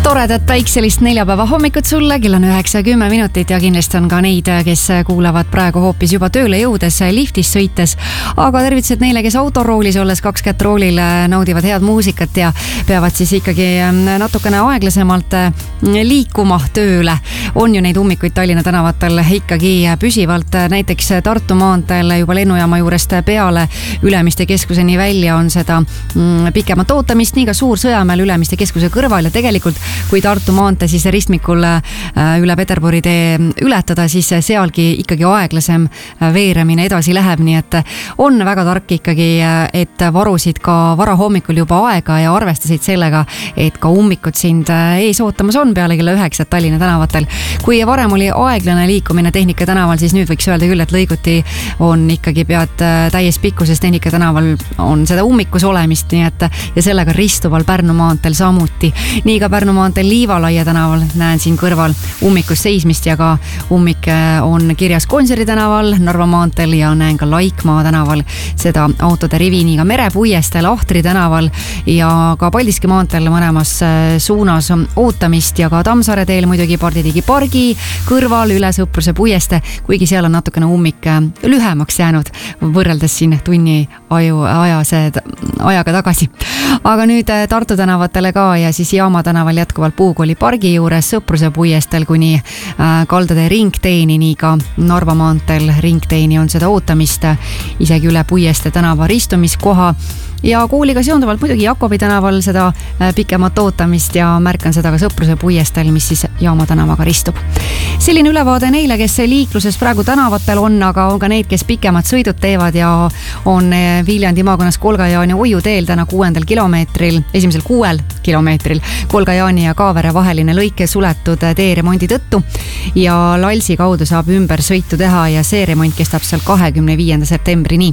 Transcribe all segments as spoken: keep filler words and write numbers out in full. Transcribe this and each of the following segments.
toredat päikselist neljapäeva hommikut sulle, kell on üheksa kümme minutit ja kindlasti on ka neid, kes kuulavad praegu hoopis juba tööle jõudes, liftis sõites. Aga tervitused neile, kes autoroolis olles kaks kätt roolil naudivad head muusikat ja peavad siis ikkagi natukene aeglasemalt liikuma tööle. On ju neid ummikuid Tallinna tänavatel ikkagi püsivalt, näiteks Tartu maanteel juba lennujaama juurest peale Ülemiste keskuseni välja on seda pikemat ootamist, nii ka Suur-Sõjamäel Ülemiste keskuse kõrval ja tegelikult kui Tartu maantee siis ristmikul üle Peterburi tee ületada, siis sealgi ikkagi aeglasem veeremine edasi läheb, nii et on väga tark ikkagi, et varusid ka varahommikul juba aega ja arvestasid sellega, et ka ummikud sind ees ootamas on peale kella üheksat Tallinna tänavatel. Kui varem oli aeglane liikumine Tehnika tänaval, siis nüüd võiks öelda küll, et lõiguti on ikkagi pead täies pikkuses. Tehnika tänaval on seda ummikus olemist, nii et ja sellega ristuval Pärnu maanteel samuti. Nii ka Pärnu maanteel Liivalaia tänaval näen siin kõrval ummikus seismist ja ka ummik on kirjas Gonsiori tänaval, Narva maanteel ja näen ka Laikmaa tänaval seda autode rivi, nii ka Merepuiestel, Ahtri tänaval ja ka Paldiski maanteel mõlemas suunas ootamist ja ka Tammsaare teel muidugi Parditigi pargi kõrval üle Sõpruse puieste, kuigi seal on natukene ummik lühemaks jäänud võrreldes siin tunni aju, ajase, ajaga tagasi. Aga nüüd Tartu tänavatele ka ja siis Jaama tänaval jätkuvalt Puukooli pargi juures Sõpruse puiestel kuni Kaldade ringteeni, nii ka Narva maanteel ringteeni on seda ootamist isegi üle Puieste tänava ristumiskoha ja kooliga seonduvalt muidugi Jakobi tänaval seda pikemat ootamist ja märkan seda ka Sõpruse puiestel, mis siis Jaama tänavaga ristub. Selline ülevaade neile, kes liikluses praegu tänavatel on, aga on ka neid, kes pikemat sõidud teevad ja on Viljandi maakonnas Kolga-Jaani Oiu teel täna kuuendal kilomeetril, esimesel kuuel kilomeetril Kolga-Jaani ja Kaavere vaheline lõike suletud teeremondi tõttu ja Lalsi kaudu saab ümber sõitu teha ja see remont kestab seal kahekümne viienda septembrini.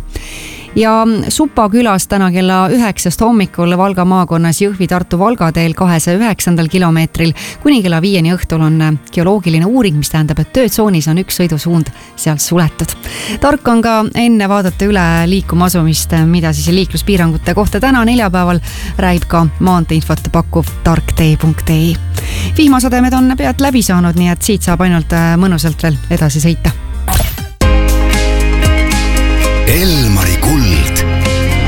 Ja Supa külas täna kella üheksast hommikul Valga maakonnas Jõhvi-Tartu Valga teel kahesaja üheksandal kilomeetril kuni kella viieni õhtul on geoloogiline uuring, mis tähendab, et töötsoonis on üks sõidusuund sealt suletud. Tark on ka enne vaadata üle liikuma asumist, mida siis liikluspiirangute kohta täna neljapäeval räägib ka maanteeinfot pakkuv tarktee punkt ee. Vihmasademed on pead läbi saanud, nii et siit saab ainult mõnusalt veel edasi sõita. Elmari Kull